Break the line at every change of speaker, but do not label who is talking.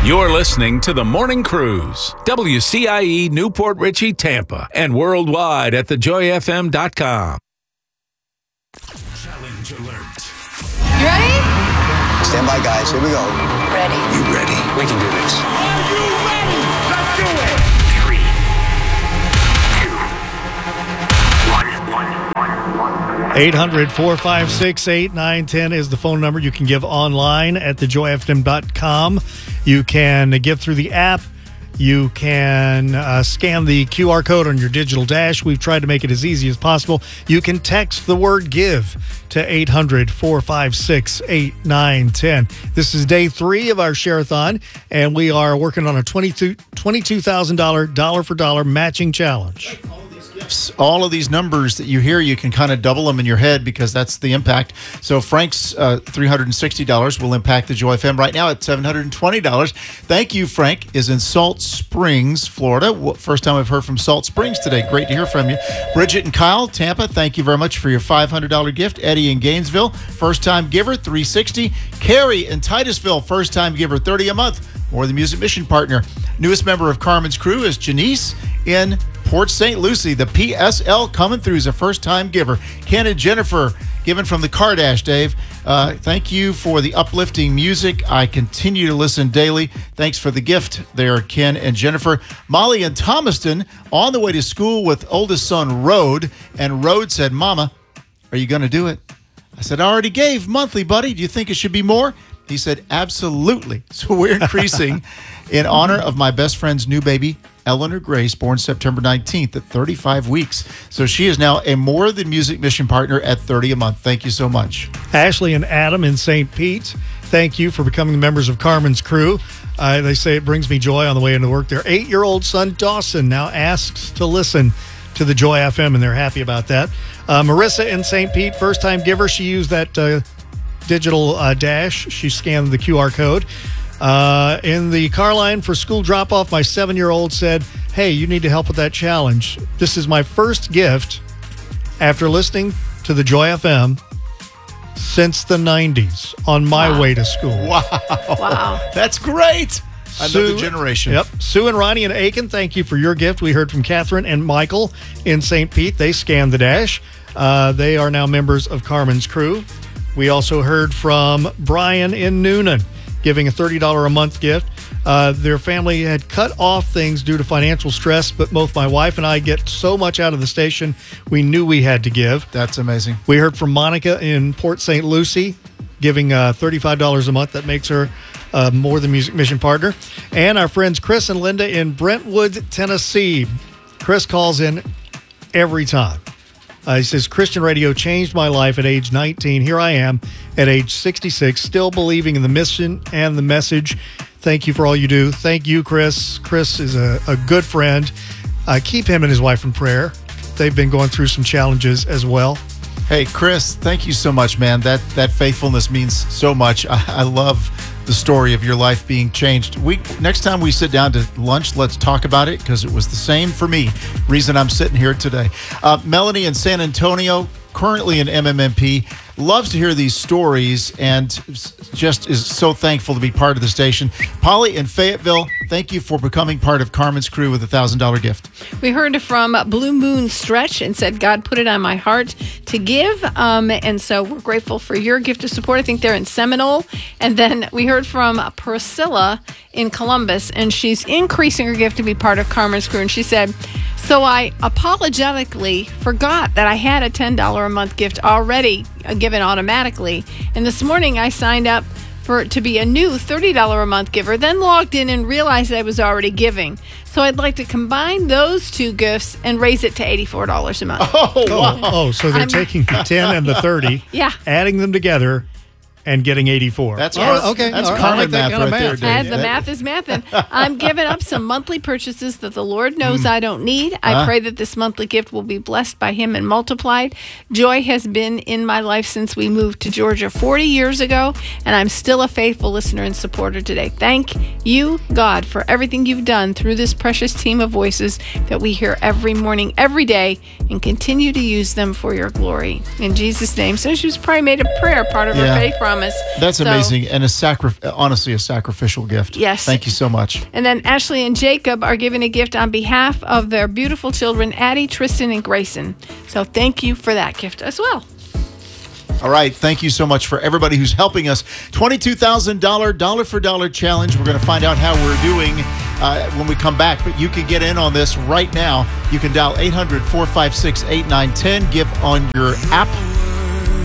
You're listening to The Morning Cruise, WCIE Newport Richey, Tampa, and worldwide at thejoyfm.com. Challenge alert.
You ready?
Stand by, guys. Here we go.
Ready.
You ready?
We can do this.
Are you ready? Let's do it.
3, 2, 1.
800-456-8910 is the phone number. You can give online at thejoyfm.com. You can give through the app. You can scan the QR code on your digital dash. We've tried to make it as easy as possible. You can text the word GIVE to 800-456-8910. This is day 3 of our Share-a-thon, and we are working on a $22,000 dollar-for-dollar matching challenge.
All of these numbers that you hear, you can kind of double them in your head because that's the impact. So Frank's $360 will impact the Joy FM right now at $720. Thank you, Frank, is in Salt Springs, Florida. First time I've heard from Salt Springs today. Great to hear from you. Bridget and Kyle, Tampa, thank you very much for your $500 gift. Eddie in Gainesville, first-time giver, $360. Carrie in Titusville, first-time giver, $30 a month. More the Music Mission partner. Newest member of Carmen's crew is Janice in Port St. Lucie. The PSL coming through is a first-time giver. Ken and Jennifer, given from the Kardash, Dave. Thank you for the uplifting music. I continue to listen daily. Thanks for the gift there, Ken and Jennifer. Molly in Thomaston, on the way to school with oldest son, Rode. And Rode said, Mama, are you going to do it? I said, I already gave monthly, buddy. Do you think it should be more? He said, absolutely. So we're increasing in honor of my best friend's new baby, Eleanor Grace, born September 19th at 35 weeks. So she is now a More Than Music Mission partner at $30 a month. Thank you so much.
Ashley and Adam in St. Pete, thank you for becoming members of Carmen's crew. They say it brings me joy on the way into work. Their 8-year-old son, Dawson, now asks to listen to the Joy FM, and they're happy about that. Marissa in St. Pete, first-time giver. She used that digital dash. She scanned the QR code. In the car line for school drop-off, my 7-year-old said, hey, you need to help with that challenge. This is my first gift after listening to the Joy FM since the 90s on my way to school.
Wow. That's great. Another generation.
Yep. Sue and Ronnie in Aiken, thank you for your gift. We heard from Catherine and Michael in St. Pete. They scanned the dash. They are now members of Carmen's crew. We also heard from Brian in Noonan, giving a $30 a month gift. Their family had cut off things due to financial stress, but both my wife and I get so much out of the station, we knew we had to give.
That's amazing.
We heard from Monica in Port St. Lucie, giving $35 a month. That makes her More Than Music Mission partner. And our friends Chris and Linda in Brentwood, Tennessee. Chris calls in every time. He says, Christian radio changed my life at age 19. Here I am at age 66, still believing in the mission and the message. Thank you for all you do. Thank you, Chris. Chris is a good friend. Keep him and his wife in prayer. They've been going through some challenges as well.
Hey, Chris, thank you so much, man. That faithfulness means so much. I love the story of your life being changed. Next time we sit down to lunch, let's talk about it, because it was the same for me. Reason I'm sitting here today. Melanie in San Antonio, currently in MMMP, loves to hear these stories and just is so thankful to be part of the station. Polly in Fayetteville, thank you for becoming part of Carmen's crew with a $1,000 gift.
We heard from Blue Moon Stretch and said, God put it on my heart to give. And so we're grateful for your gift of support. I think they're in Seminole. And then we heard from Priscilla in Columbus, and she's increasing her gift to be part of Carmen's crew. And she said, so I apologetically forgot that I had a $10 a month gift already given automatically. And this morning I signed up to be a new $30 a month giver, then logged in and realized I was already giving. So I'd like to combine those two gifts and raise it to $84 a month.
Oh, wow.
Oh, so they're taking the 10 and the 30,
yeah,
adding them together, and getting 84.
That's
okay.
That's
All right.
Carmen
I like that
math
kind of
right there,
math.
Dave.
The math is mathin'. I'm giving up some monthly purchases that the Lord knows I don't need. I pray that this monthly gift will be blessed by Him and multiplied. Joy has been in my life since we moved to Georgia 40 years ago, and I'm still a faithful listener and supporter today. Thank you, God, for everything you've done through this precious team of voices that we hear every morning, every day, and continue to use them for your glory. In Jesus' name. So she was probably made a prayer part of her faith run. promise.
That's
So-
amazing, and honestly, a sacrificial gift.
Yes.
Thank you so much.
And then Ashley and Jacob are giving a gift on behalf of their beautiful children, Addie, Tristan, and Grayson. So thank you for that gift as well.
All right. Thank you so much for everybody who's helping us. $22,000 dollar for dollar challenge. We're going to find out how we're doing when we come back. But you can get in on this right now. You can dial 800-456-8910. Give on your app